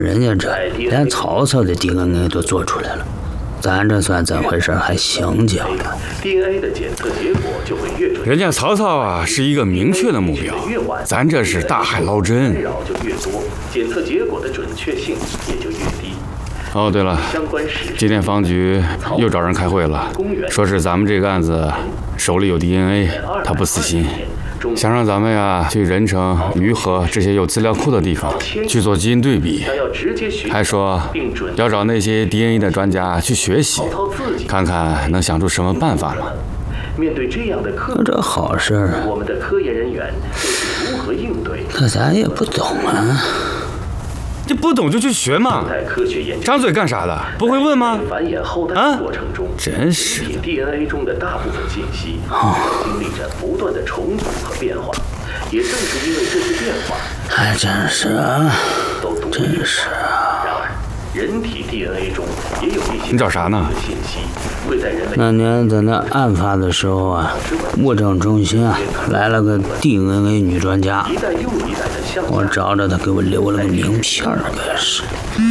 人家这连曹操的 DNA 都做出来了，咱这算怎回事？还行讲的。 DNA 的检测结果就会越准。 人家曹操啊是一个明确的目标，咱这是大海捞针。 干扰就越多，检测结果的准确性也就越低。 哦，对了，今天方局又找人开会了，说是咱们这个案子手里有 DNA， 他不死心，想让咱们呀去任城、于河这些有资料库的地方去做基因对比，还说要找那些 DNA 的专家去学习，看看能想出什么办法嘛。 面对这样的这好事啊， 我们的科研人员又是如何应对？ 可咱也不懂啊。 这不懂就去学嘛，张嘴干啥的？不会问吗？啊，真是。 DNA 中的大部分信息经历着不断的重组和变化，也正是因为这些变化， 还真是啊，真是啊。 然而，人体 DNA 中也有一些你找啥呢？ 信息会在人类那年在那案发的时候啊，物证中心啊来了个 DNA 女专家，我找着她给我留了个名片儿，可是。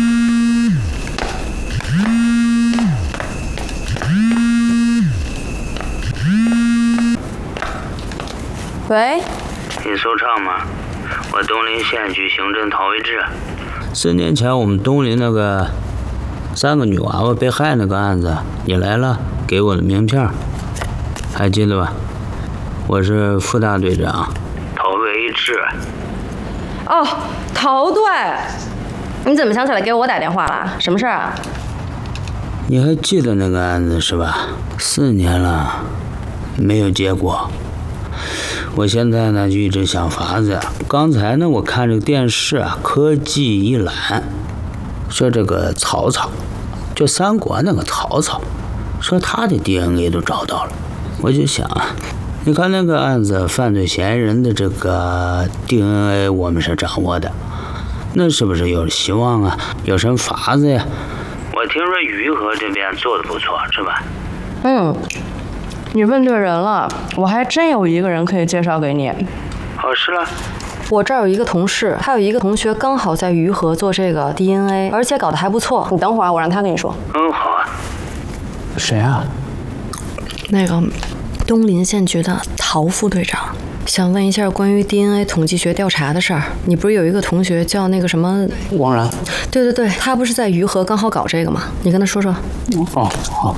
喂， 你收场吗？我东林县区刑侦陶维志。4年前我们东林那个3个女娃娃被害那个案子，你来了，给我的名片，还记得吧？我是副大队长陶维志。 哦，陶队，你怎么想起来给我打电话了？什么事儿啊？ 你还记得那个案子是吧？4年了，没有结果。我现在呢就一直想法子。刚才呢我看这个电视啊，科技一览，说这个曹操，就三国那个曹操，说他的 DNA 都找到了。我就想啊，你看那个案子犯罪嫌疑人的这个 DNA 我们是掌握的，那是不是有希望啊？有什么法子呀？我听说于河这边做的不错，是吧？ 你问对人了，我还真有一个人可以介绍给你。 哦，是了。 我这儿有一个同事，他有一个同学刚好在于河做这个 DNA， 而且搞得还不错。你等会儿，我让他跟你说。 好啊。谁啊？ 那个东林县局的陶副队长，想问一下关于 DNA 统计学调查的事儿。你不是有一个同学叫那个什么王然？ 对对对，他不是在于河刚好搞这个吗？你跟他说说。 哦，好。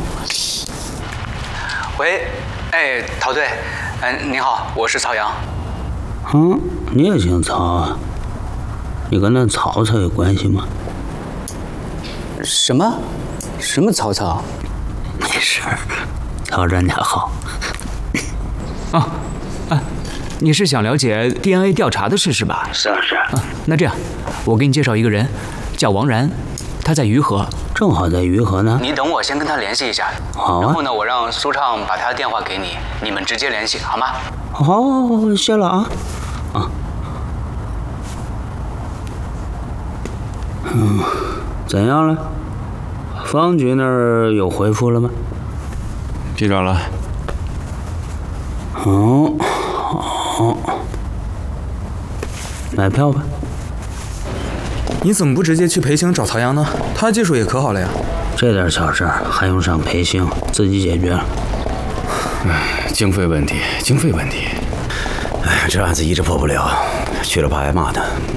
喂，哎，陶队，您好，我是曹阳。 你也姓曹啊？你跟那曹操有关系吗？ 什么曹操？ 没事儿，曹专家好。 你是想了解 DNA 调查的事是吧？ 是。 那这样，我给你介绍一个人，叫王然，他在于河。 正好在于河呢。 你等我先跟他联系一下。 好啊。 然后呢，我让舒畅把他的电话给你，你们直接联系，好吗？ 好，谢了啊。怎样了？方局那儿有回复了吗？ 批准了。 好，买票吧。 你怎么不直接去培兴找曹阳呢？他技术也可好了呀。 这点小事还用上培训，自己解决。 经费问题。 这案子一直破不了，去了怕挨骂的。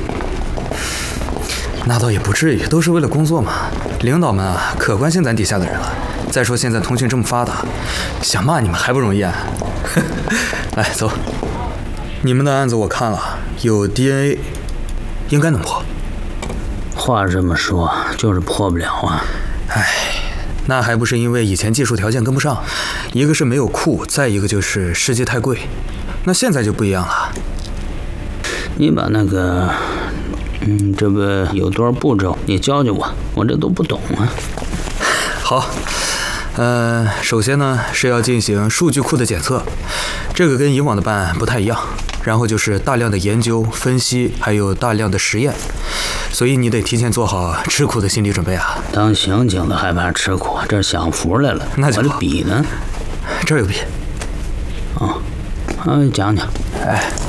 那倒也不至于，都是为了工作嘛。领导们啊，可关心咱底下的人了。再说现在通讯这么发达，想骂你们还不容易啊。来，走。你们的案子我看了，有 DNA， 应该能破。 话这么说，就是破不了啊。 那还不是因为以前技术条件跟不上，一个是没有库，再一个就是世界太贵。那现在就不一样了。 你把那个，这个有多少步骤，你教教我，我这都不懂啊。 好，首先呢是要进行数据库的检测，这个跟以往的办案不太一样。然后就是大量的研究、分析，还有大量的实验，所以你得提前做好吃苦的心理准备啊。 当刑警的害怕吃苦，这享福来了。 那就好。 我的笔呢？ 这儿有笔。 讲讲。